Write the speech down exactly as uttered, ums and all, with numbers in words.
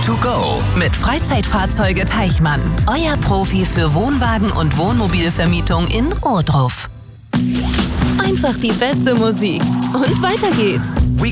to go mit Freizeitfahrzeuge Teichmann. Euer Profi für Wohnwagen- und Wohnmobilvermietung in Ohrdruf. Einfach die beste Musik und weiter geht's.